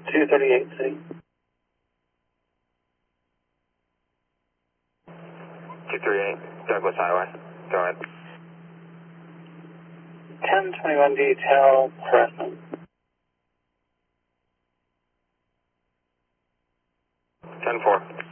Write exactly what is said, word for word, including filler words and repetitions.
two thirty-eight City. two thirty-eight, Douglas Highway. Go ahead. ten twenty-one detail, harassment. ten four.